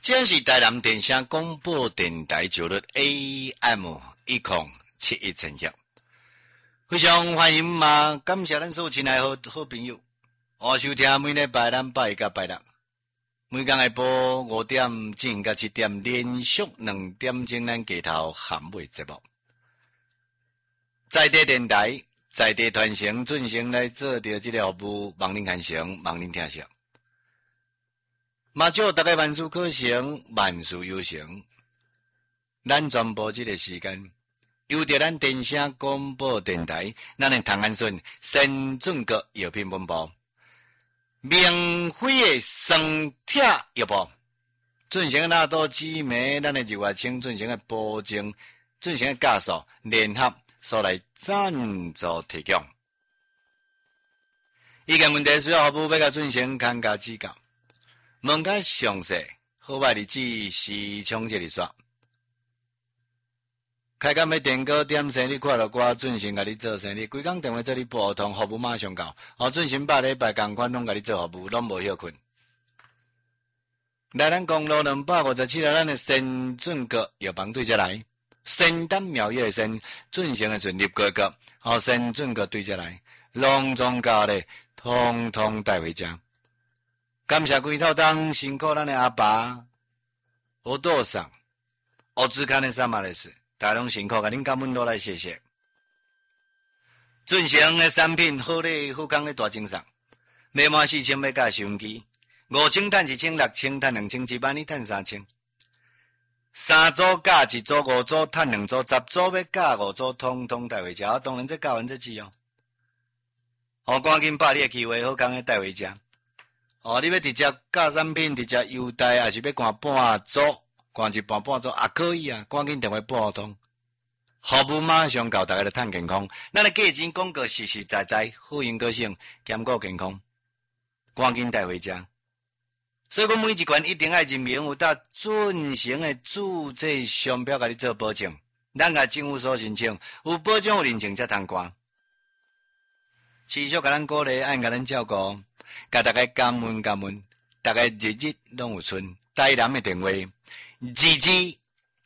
这是台南电声广播电台九律 AM1071千赫，非常欢迎嘛！感谢咱所有亲爱好朋友，收听每礼拜咱拜一甲拜六，每天下晡5点至7点，连续2点钟咱街头含尾节目，在地电台、在地传承进行来做着这个服务，望您看成，望您听成。嘛，祝大家万事可成，万事有成。咱全部这个时间，由着咱电声广播电台，咱的唐安顺先准国药品本部，免费的酸铁药部，进行纳多姊妹，咱的日月清进行的保证，进行的加速联合所来赞助提供。意见问题需要服务要甲进行看加指教。问较详细，号码日子时冲这里说。开工要电稿点生你看到我准时甲你做生意，规工电话做你拨通，服务马上到。准时8礼拜同款拢甲你做服务，拢无休困。来咱公路257号，咱的先准国药房对接来，仙丹妙药的仙，准成的准入过个，先准国对接来，隆重家咧，通通带回家。感谢规套当辛苦咱的阿爸，我多上，我只看的什么的事，大拢辛苦，甲恁感恩都来谢谢。准成的产品好咧，好工咧大精上，每满4000要加收音机，5000赚1千，6000赚2000，1万你赚3000。3组加1组，5组赚2组，10组要加5组，通通带回家。当然这教完这句哦，赶紧把你的机会好工咧带回家。你要直接加产品，直接优待，还是要赶半组，赶一半组也可以啊。赶紧电话拨通，服务马上到，大家来趁健康。咱的价钱广告实实在在，好用个性，兼顾健康，赶紧带回家。所以讲每一罐一定要认明有搭准成的注册商标，甲你做保证。咱甲政府所申请，有保障有认证才通关。持续甲咱鼓励，爱甲咱照顾。甲大家感恩，大家日日拢有春。台南的电话：22